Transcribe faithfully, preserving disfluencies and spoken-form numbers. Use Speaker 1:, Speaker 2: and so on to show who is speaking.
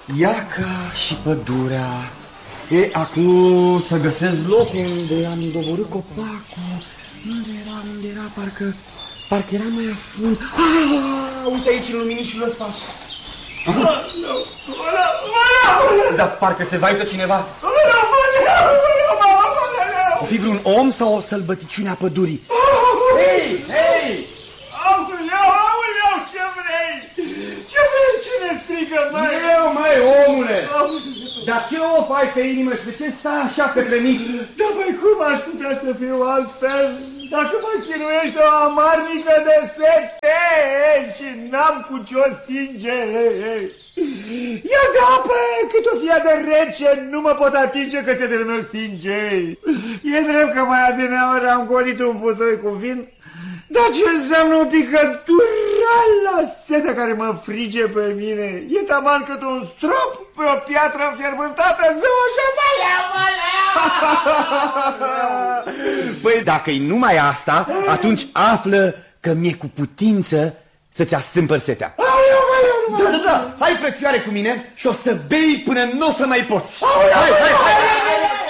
Speaker 1: Iaca și pădurea. E, acum să găsesc locul unde am doborât copacul. Unde era, unde era, parcă, parcă era mai afund. Ah, uite aici în luminișul ăsta. Dar parcă se vaită cineva. O fi vreun om sau o sălbăticiune a pădurii? Hei, hei!
Speaker 2: Aoleu, aoleu, ce vrei? Ce vrei? Cine strigă, măi?
Speaker 1: Eu, măi, omule! Dar ce of ai pe inimă și de ce stai așa către mine?
Speaker 2: Da, băi, cum aș putea să fiu altfel dacă mă chinuiește o amarnică de sete și n-am cu ce-o stinge? Ia de apă, cât o fie de rece, nu mă pot atinge că se de meu stinge. E drept că mai adineaori am golit un putoi cu vin, dar ce înseamnă o picătură la setea care mă frige pe mine? E taman cât un strop pe o piatră înfierbântată, zău așa, mălea, mălea!
Speaker 1: Păi dacă-i numai asta, atunci află că mi-e cu putință să-ți astâmpăr setea. Da, da, da, hai frățioare cu mine și o să bei până nu o să mai poți. Hai, hai, hai!